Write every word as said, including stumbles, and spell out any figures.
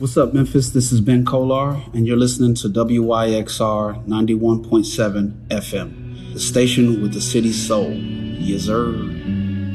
What's up, Memphis? This is Ben Kolar, and you're listening to W Y X R ninety-one point seven F M, the station with the city's soul. Yes, sir.